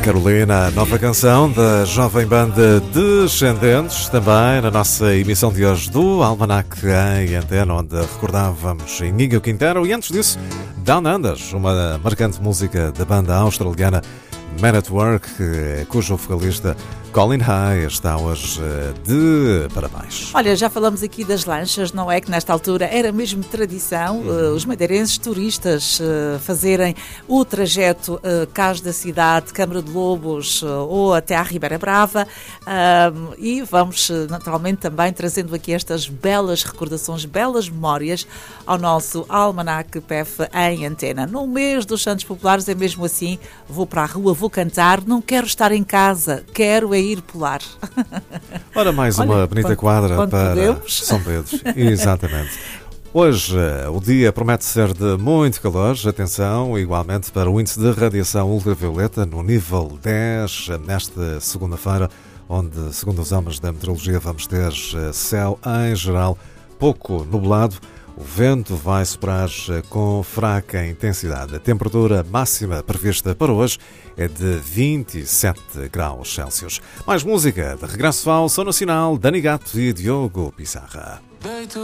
Carolina, nova canção da jovem banda Descendentes, também na nossa emissão de hoje do Almanac em Antena, onde recordávamos Íñigo Quintero, e antes disso, Down Under, uma marcante música da banda australiana Man at Work, cujo vocalista Colin Hay está hoje de parabéns. Olha, já falamos aqui das lanchas, não é? Que nesta altura era mesmo tradição os madeirenses turistas fazerem o trajeto Cais da Cidade, Câmara de Lobos ou até à Ribeira Brava, e vamos naturalmente também trazendo aqui estas belas recordações, belas memórias ao nosso Almanac PEF em Antena. No mês dos Santos Populares é mesmo assim, vou para a rua, vou cantar, não quero estar em casa, quero é ir pular. Ora, mais uma bonita quadra para podemos. São Pedro. Exatamente. Hoje o dia promete ser de muito calor, atenção, igualmente para o índice de radiação ultravioleta no nível 10, nesta segunda-feira, onde, segundo os homens da meteorologia, vamos ter céu em geral pouco nublado. O vento vai soprar com fraca intensidade. A temperatura máxima prevista para hoje é de 27 graus Celsius. Mais música, de regresso ao Som Nacional, Dani Gato e Diogo Pissarra.